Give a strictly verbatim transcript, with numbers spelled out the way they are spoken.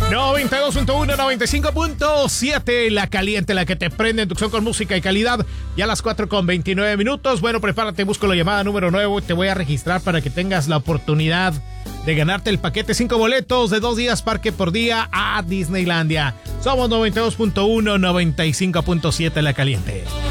noventa y dos punto uno, noventa y cinco punto siete, la caliente, la que te prende en tu opción con música y calidad. Ya a las cuatro con veintinueve minutos. Bueno, prepárate, busco la llamada número nueve. Te voy a registrar para que tengas la oportunidad de ganarte el paquete cinco boletos de dos días parque por día a Disneylandia. Somos noventa y dos punto uno, noventa y cinco punto siete, la caliente.